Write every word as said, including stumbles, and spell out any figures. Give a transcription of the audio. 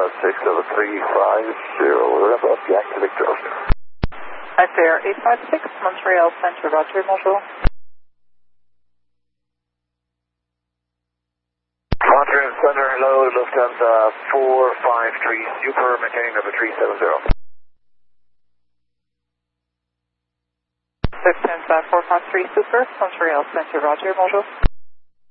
six seven three five zero, Airbus Yankee Victor. Affair eight five six, Montreal Center, Roger, bonjour. Montreal Center, hello, Lufthansa four five three Super, maintaining number three seven zero. Lufthansa four five three Super, Montreal Center, Roger, bonjour.